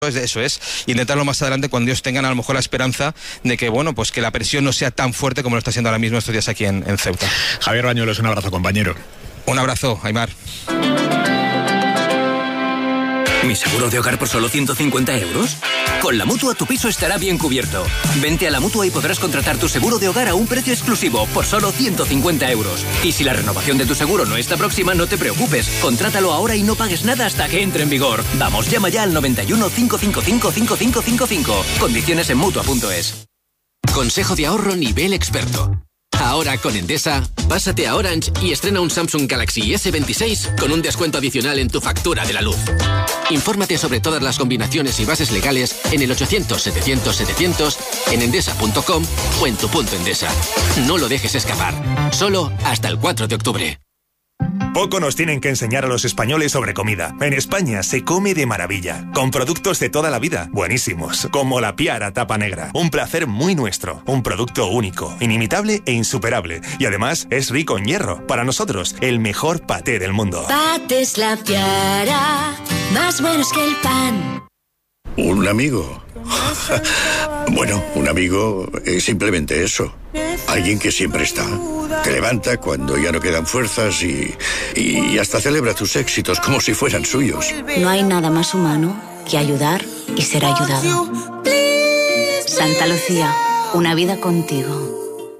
Eso es, intentarlo más adelante cuando ellos tengan a lo mejor la esperanza de que, bueno, pues que la presión no sea tan fuerte como lo está siendo ahora mismo estos días aquí en Ceuta. Javier Bañuelos, un abrazo, compañero. Un abrazo, Aimar. ¿Mi seguro de hogar por solo 150 euros? Con la Mutua tu piso estará bien cubierto. Vente a la Mutua y podrás contratar tu seguro de hogar a un precio exclusivo por solo 150 euros. Y si la renovación de tu seguro no está próxima, no te preocupes. Contrátalo ahora y no pagues nada hasta que entre en vigor. Vamos, llama ya al 91 555 5555. Condiciones en Mutua.es. Consejo de ahorro nivel experto. Ahora con Endesa, pásate a Orange y estrena un Samsung Galaxy S26 con un descuento adicional en tu factura de la luz. Infórmate sobre todas las combinaciones y bases legales en el 800-700-700, en endesa.com o en tu punto Endesa. No lo dejes escapar. Solo hasta el 4 de octubre. Poco nos tienen que enseñar a los españoles sobre comida. En España se come de maravilla, con productos de toda la vida, buenísimos, como la Piara Tapa Negra. Un placer muy nuestro, un producto único, inimitable e insuperable. Y además es rico en hierro. Para nosotros, el mejor paté del mundo. Patés La Piara, más buenos que el pan. ¿Un amigo? Bueno, un amigo es simplemente eso. Alguien que siempre está. Te levanta cuando ya no quedan fuerzas y hasta celebra tus éxitos como si fueran suyos. No hay nada más humano que ayudar y ser ayudado. Santa Lucía, una vida contigo.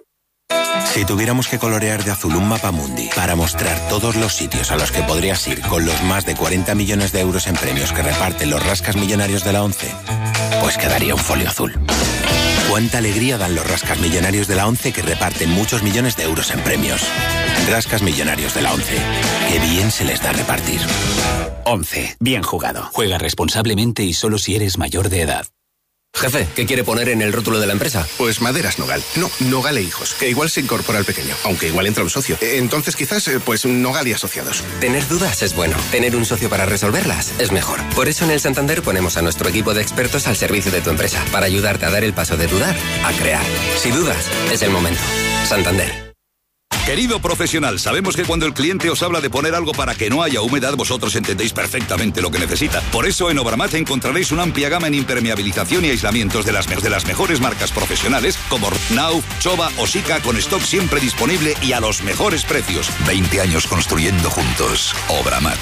Si tuviéramos que colorear de azul un mapamundi para mostrar todos los sitios a los que podrías ir con los más de 40 millones de euros en premios que reparten los rascas millonarios de la ONCE, pues quedaría un folio azul. Cuánta alegría dan los rascas millonarios de la ONCE que reparten muchos millones de euros en premios. Rascas millonarios de la ONCE. Qué bien se les da repartir. ONCE, bien jugado. Juega responsablemente y solo si eres mayor de edad. Jefe, ¿qué quiere poner en el rótulo de la empresa? Pues Maderas Nogal. No, Nogal e Hijos, que igual se incorpora al pequeño, aunque igual entra un socio. Entonces quizás, pues Nogal y Asociados. Tener dudas es bueno. Tener un socio para resolverlas es mejor. Por eso en el Santander ponemos a nuestro equipo de expertos al servicio de tu empresa, para ayudarte a dar el paso de dudar a crear. Si dudas, es el momento. Santander. Querido profesional, sabemos que cuando el cliente os habla de poner algo para que no haya humedad, vosotros entendéis perfectamente lo que necesita. Por eso en Obramat encontraréis una amplia gama en impermeabilización y aislamientos de las mejores marcas profesionales como Knauf, Chova o Sika, con stock siempre disponible y a los mejores precios. 20 años construyendo juntos. Obramat.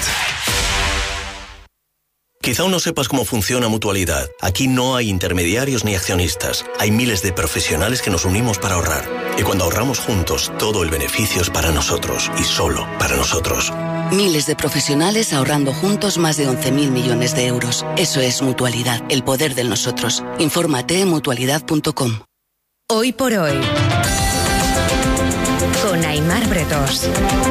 Quizá aún no sepas cómo funciona Mutualidad. Aquí no hay intermediarios ni accionistas. Hay miles de profesionales que nos unimos para ahorrar. Y cuando ahorramos juntos, todo el beneficio es para nosotros y solo para nosotros. Miles de profesionales ahorrando juntos más de 11.000 millones de euros. Eso es Mutualidad, el poder del nosotros. Infórmate en mutualidad.com. Hoy por hoy, con Aimar Bretos.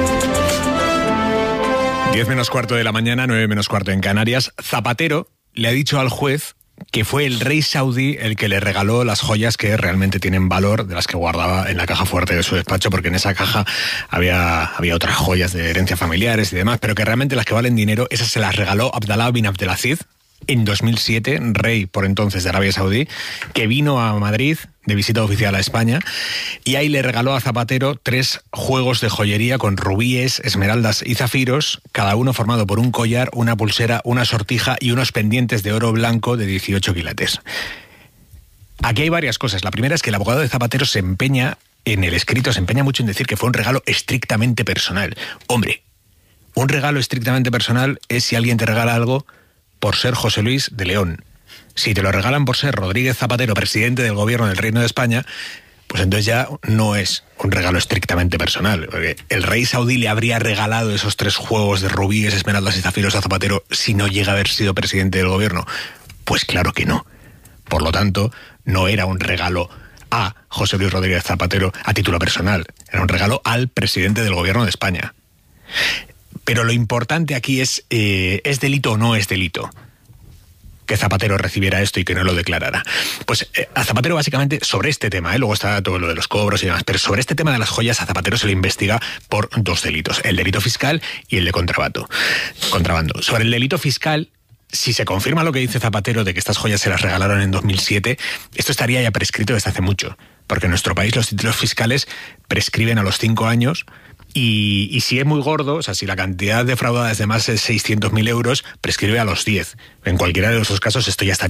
10 menos cuarto de la mañana, 9 menos cuarto en Canarias. Zapatero le ha dicho al juez que fue el rey saudí el que le regaló las joyas que realmente tienen valor, de las que guardaba en la caja fuerte de su despacho, porque en esa caja había otras joyas de herencias familiares y demás, pero que realmente las que valen dinero, esas se las regaló Abdalá bin Abdelaziz en 2007, rey por entonces de Arabia Saudí, que vino a Madrid de visita oficial a España, y ahí le regaló a Zapatero 3 juegos de joyería con rubíes, esmeraldas y zafiros, cada uno formado por un collar, una pulsera, una sortija y unos pendientes de oro blanco de 18 quilates. Aquí hay varias cosas. La primera es que el abogado de Zapatero se empeña mucho en decir que fue un regalo estrictamente personal. Hombre, un regalo estrictamente personal es si alguien te regala algo por ser José Luis de León. Si te lo regalan por ser Rodríguez Zapatero, presidente del gobierno del Reino de España, pues entonces ya no es un regalo estrictamente personal. Porque el rey saudí le habría regalado esos 3 juegos de rubíes, esmeraldas y zafiros a Zapatero si no llega a haber sido presidente del gobierno. Pues claro que no. Por lo tanto, no era un regalo a José Luis Rodríguez Zapatero a título personal. Era un regalo al presidente del gobierno de España. Pero lo importante aquí es delito o no es delito que Zapatero recibiera esto y que no lo declarara. Pues a Zapatero básicamente sobre este tema, luego está todo lo de los cobros y demás, pero sobre este tema de las joyas a Zapatero se le investiga por 2 delitos, el delito fiscal y el de contrabando. Sobre el delito fiscal, si se confirma lo que dice Zapatero de que estas joyas se las regalaron en 2007, esto estaría ya prescrito desde hace mucho, porque en nuestro país los títulos fiscales prescriben a los 5 años Y si es muy gordo, o sea, si la cantidad defraudada es de más de 600.000 euros, prescribe a los 10. En cualquiera de los dos casos esto ya está